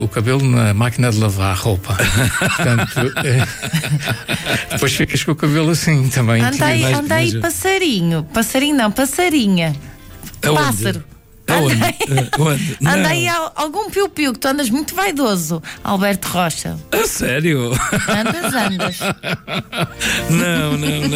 o cabelo na máquina de lavar roupa. Portanto, depois ficas com o cabelo assim também. Anda aí, passarinho. Passarinho não, passarinha. Aonde? Pássaro. Onde? Anda aí algum piu-piu, que tu andas muito vaidoso, Alberto Rocha. A sério? Andas. Não.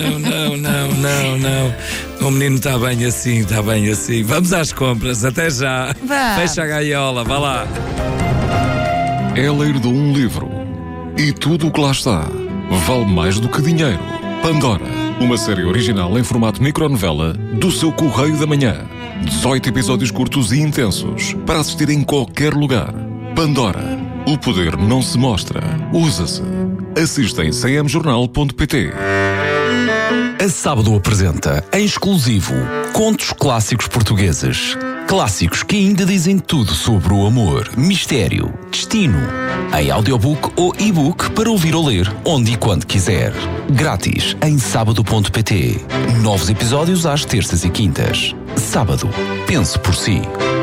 O menino está bem assim. Vamos às compras, até já. Vá. Fecha a gaiola, vá lá. Ela herdou um livro e tudo o que lá está vale mais do que dinheiro. Pandora, uma série original em formato micronovela do seu Correio da Manhã. 18 episódios curtos e intensos para assistir em qualquer lugar. Pandora, o poder não se mostra, usa-se. Assista em cmjornal.pt. A Sábado apresenta, em exclusivo, contos clássicos portugueses. Clássicos que ainda dizem tudo sobre o amor, mistério, destino. Em audiobook ou e-book para ouvir ou ler, onde e quando quiser. Grátis em sábado.pt. Novos episódios às terças e quintas. Sábado. Pense por si.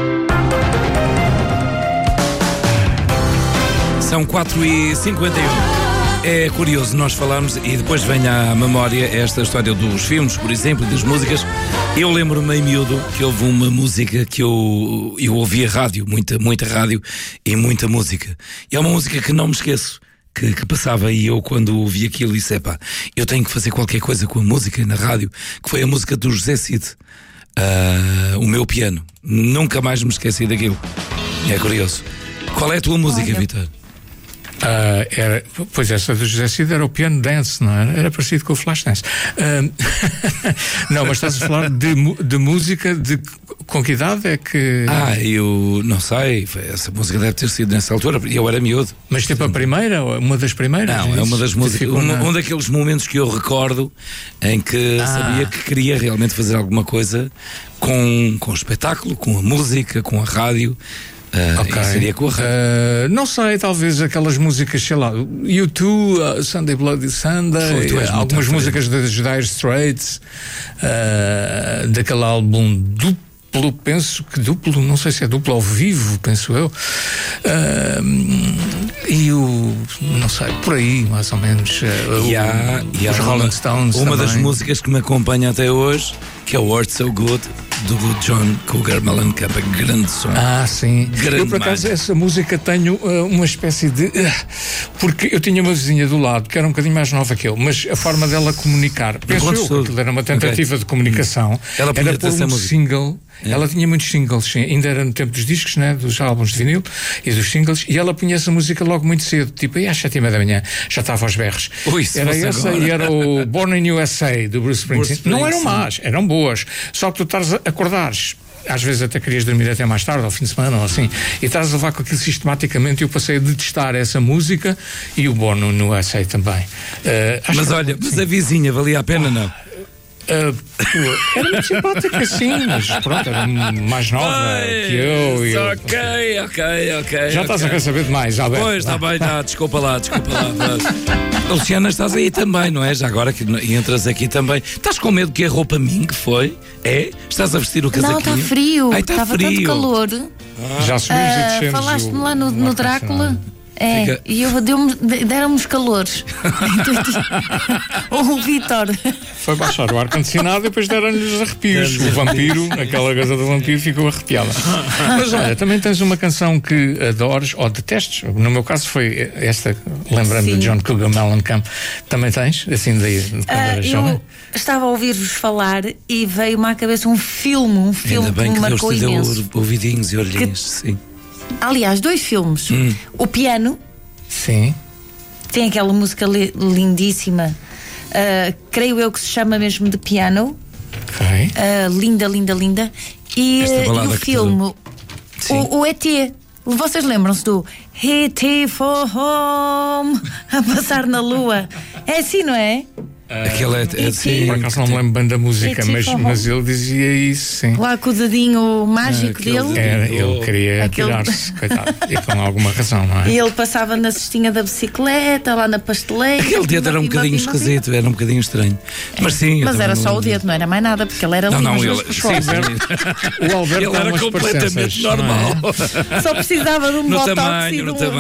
São 4h51. É curioso nós falarmos e depois vem à memória esta história dos filmes, por exemplo, e das músicas. Eu lembro-me em miúdo que houve uma música que eu ouvia rádio, muita rádio e muita música. E é uma música que não me esqueço, que passava e eu quando ouvi aquilo disse, epá, eu tenho que fazer qualquer coisa com a música na rádio, que foi a música do José Cid, O Meu Piano. Nunca mais me esqueci daquilo. É curioso. Qual é a tua música, Vitor? Pois essa do José Cid era o piano dance, não era? Era parecido com o flash dance. Não, mas estás a falar de música com que idade é que... Eu não sei, essa música deve ter sido nessa altura, eu era miúdo. Mas tipo a primeira, uma das primeiras? Não, é uma das músicas, um daqueles momentos que eu recordo em que sabia que queria realmente fazer alguma coisa com o espetáculo, com a música, com a rádio. Ok. Seria com a rádio. Não sei, talvez aquelas músicas, sei lá, U2, Sunday Bloody Sunday, algumas músicas das Dire Straits, daquele álbum duplo, penso que duplo, não sei se é duplo ao vivo, penso eu, não sei, por aí, mais ou menos, os Rolling Stones uma também. das músicas que me acompanha até hoje, que é o Word So Good, do John Cougar Mellencamp, grande som. Sim. Grande eu, por acaso, essa música tenho uma espécie de... porque eu tinha uma vizinha do lado que era um bocadinho mais nova que eu, mas a forma dela comunicar, penso eu que aquilo era uma tentativa de comunicação, ela era pôr um single. Ela tinha muitos singles, sim. Ainda era no tempo dos discos, né? Dos álbuns de vinil e dos singles, e ela punha essa música logo muito cedo, tipo aí às 7h30 da manhã, já estava aos berros. Era essa agora. E era o Born in USA do Bruce Springsteen. Não eram más, eram boas, só que tu estás a acordares, às vezes até querias dormir até mais tarde, ao fim de semana ou assim, e estás a levar com aquilo sistematicamente. Eu passei a detestar essa música e o Born in USA também. Mas olha, mas a vizinha valia a pena, não? Era muito simpática, sim, mas pronto, era mais nova que eu. Ok. Já estás a querer saber demais, Alberto. Pois, está bem, desculpa lá. Luciana, estás aí também, não é? Já agora que entras aqui também. Estás com medo que a roupa mingue, foi? É? Estás a vestir o casaquinho? Não, está frio. Estava tanto calor. Já subimos e descemos. Falaste-me lá no Drácula. E deram-me os calores. O Vítor foi baixar o ar-condicionado e depois deram-lhe os arrepios. O vampiro, aquela coisa do vampiro, ficou arrepiada. Mas olha, também tens uma canção que adores ou detestes. No meu caso foi esta, lembrando de John Cougar Mellencamp. Também tens, assim, daí quando eras jovem? Eu estava a ouvir-vos falar e veio-me à cabeça um filme que me marcou imenso. Deus te deu ouvidinhos e olhinhos, sim. Aliás, 2 filmes. O Piano. Sim. Tem aquela música lindíssima. Creio eu que se chama mesmo de Piano. Ok. Linda. E o filme, o ET. Vocês lembram-se do ET for Home a passar na Lua? É assim, não é? Aquele assim. Por acaso não me lembro bem da música, mas ele dizia isso, sim. Lá com o dedinho mágico dele. Ele queria tirar-se, coitado. E com alguma razão, não é? E ele passava na cestinha da bicicleta, lá na pasteleira. Aquele dedo era um bocadinho esquisito, era um bocadinho estranho. Mas sim. Mas era só o dedo, não era mais nada, porque ele era lindo. O Alberto ele era completamente normal. Só precisava de um botox e de um